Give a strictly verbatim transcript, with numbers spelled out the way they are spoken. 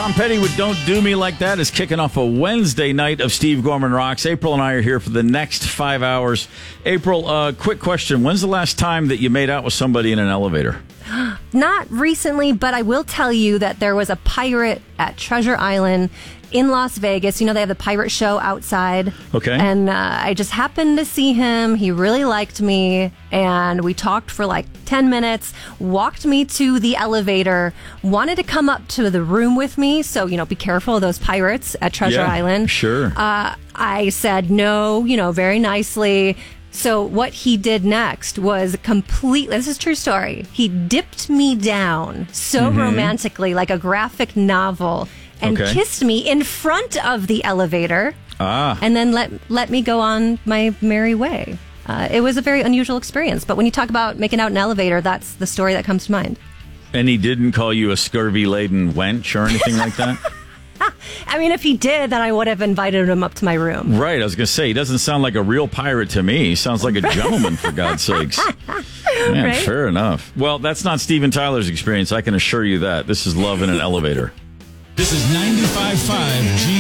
Tom Petty with Don't Do Me Like That is kicking off a Wednesday night of Steve Gorman Rocks. April and I are here for the next five hours. April, uh, quick question. When's the last time that you made out with somebody in an elevator? Not recently, but I will tell you that there was a pirate at Treasure Island in Las Vegas. You know, they have the pirate show outside. Okay. And uh, I just happened to see him. He really liked me. And we talked for like ten minutes, walked me to the elevator, wanted to come up to the room with me. So, you know, be careful of those pirates at Treasure Yeah, Island. Sure. Uh, I said no, you know, very nicely. So what he did next was completely, this is a true story. He dipped me down so mm-hmm. romantically, like a graphic novel, and okay. kissed me in front of the elevator. Ah. And then let let me go on my merry way. Uh, it was a very unusual experience. But when you talk about making out in an elevator, that's the story that comes to mind. And he didn't call you a scurvy-laden wench or anything like that? I mean, if he did, then I would have invited him up to my room. Right. I was going to say, he doesn't sound like a real pirate to me. He sounds like a gentleman, for God's sakes. Man, right? Fair enough. Well, that's not Steven Tyler's experience. I can assure you that. This is love in an elevator. This is ninety-five point five G